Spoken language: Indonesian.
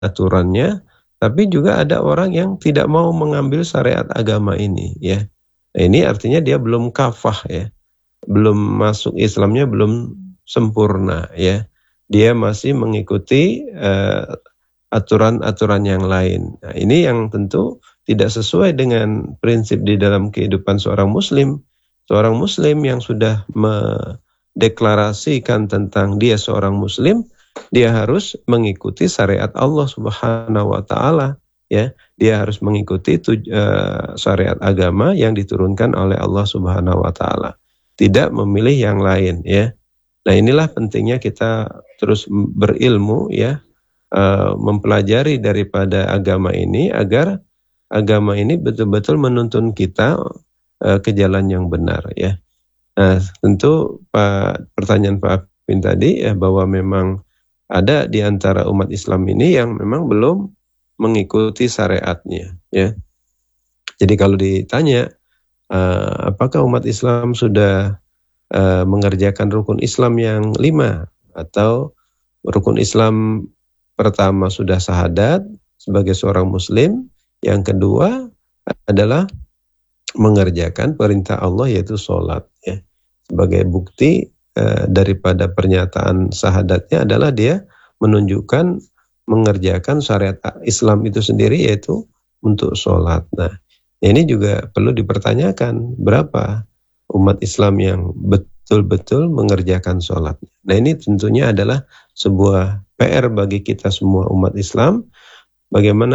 aturannya, tapi juga ada orang yang tidak mau mengambil syariat agama ini, ya. Nah, ini artinya dia belum kafah, ya. Belum masuk Islamnya belum sempurna, ya. Dia masih mengikuti aturan-aturan yang lain. Nah, ini yang tentu tidak sesuai dengan prinsip di dalam kehidupan seorang muslim. Seorang muslim yang sudah mendeklarasikan tentang dia seorang muslim, dia harus mengikuti syariat Allah Subhanahu wa taala, ya. Dia harus mengikuti syariat agama yang diturunkan oleh Allah Subhanahu wa taala. Tidak memilih yang lain, ya. Nah, inilah pentingnya kita terus berilmu, ya. Mempelajari daripada agama ini agar agama ini betul-betul menuntun kita ke jalan yang benar, ya. Nah, tentu pertanyaan Pak Apin tadi, ya, bahwa memang ada di antara umat Islam ini yang memang belum mengikuti syariatnya, ya. Jadi kalau ditanya apakah umat Islam sudah mengerjakan rukun Islam yang 5, atau rukun Islam pertama sudah syahadat sebagai seorang muslim, yang kedua adalah mengerjakan perintah Allah yaitu sholat, ya. Sebagai bukti daripada pernyataan syahadatnya adalah dia menunjukkan mengerjakan syariat Islam itu sendiri, yaitu untuk sholat. Nah, ini juga perlu dipertanyakan, berapa umat Islam yang betul-betul mengerjakan sholat. Nah, ini tentunya adalah sebuah PR bagi kita semua umat Islam, bagaimana